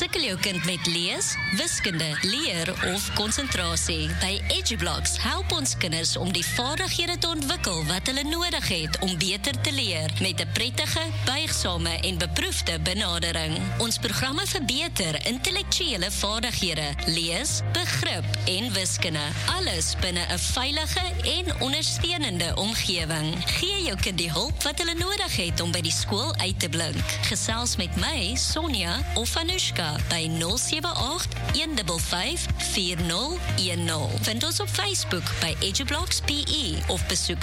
Sukkel jou kind met lees, wiskunde, leer of konsentrasie? By EduBlocks help ons kinders om die vaardighede te ontwikkel wat hulle nodig het om beter te leer met 'n prettige, buigsame en beproefde benadering. Ons programme verbeter intellektuele vaardighede, lees, begrip en wiskunde. Alles binne 'n veilige en ondersteunende omgewing. Gee jou kind die hulp wat hulle nodig het om by die skool uit te blink. Gesels met my, Sonja of Anushka by 078-155-4010. Vind ons op Facebook by EduBlocks PE of besoek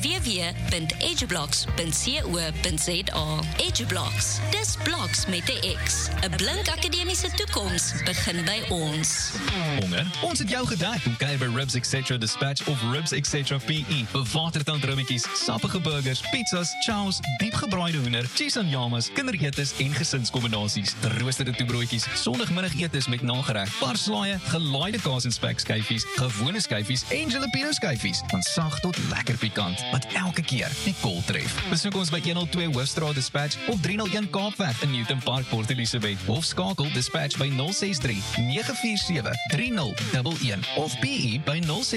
www.edublocks.co.za. EduBlocks, dis bloks met 'n X. 'n Blink akademiese toekoms begin by ons. Honger? Ons het jou gedek. Kom kyk by Ribs Etc. Dispatch of Ribs Etc. PE. Bewaterd rummetjies, sappige burgers, pizzas, chows, diepgebraaide hoender, cheese en yamas, kinderetes en gesinskombinasies, geroosterde toebroodjies, sondagmiddagetes met nagereg, parslaaie, gelaaide kaas en spekskyfies, gewone skyfies en jalapeno skyfies, van sag tot lekker pikant, wat elke keer die kol tref. Besoek ons by 102 Hoofstraat Dispatch of 301 Kaapweg in Newton Park, Port Elizabeth, of skakel Dispatch by 063-947-3011 of PE by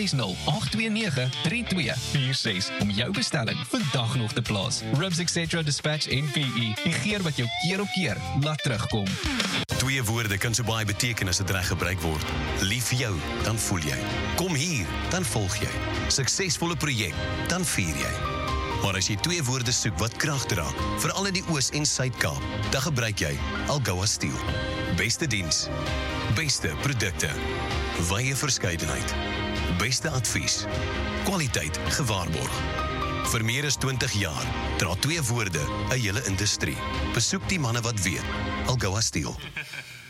060-829-3246 om jou bestelling vandag nog te plaas. Ribs Etc. Dispatch en PE, die geur wat jou keer op keer laat terugkom. Twee woorde kan so baie beteken as dit reg gebruik word. Lief vir jou, dan voel jy. Kom hier, dan volg jy. Suksesvolle projek, dan vier jy. Maar as jy twee woorde soek wat krag dra, veral in die Oos- en Suid-Kaap, dan gebruik jy Algoa Steel. Beste diens, beste produkte, wye verskeidenheid, beste advies, kwaliteit gewaarborg. Vir meer as 20 jaar dra twee woorde 'n hele industrie. Besoek die manne wat weet. Algoa Steel.